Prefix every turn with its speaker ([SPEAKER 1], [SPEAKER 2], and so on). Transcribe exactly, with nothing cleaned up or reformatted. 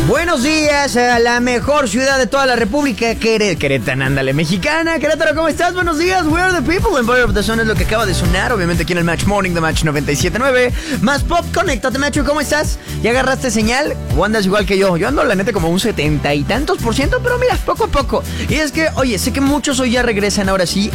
[SPEAKER 1] Buenos días a la mejor ciudad de toda la República, Quere- Querétaro, ándale, mexicana. Querétaro, ¿cómo estás? Buenos días, we are the people. Empire of the Sun es lo que acaba de sonar, obviamente aquí en el Match Morning de Match noventa y siete punto nueve. Más pop, conéctate, Macho, ¿cómo estás? ¿Ya agarraste señal? ¿O andas igual que yo? Yo ando, la neta, como un setenta y tantos por ciento, pero mira, poco a poco. Y es que, oye, sé que muchos hoy ya regresan ahora sí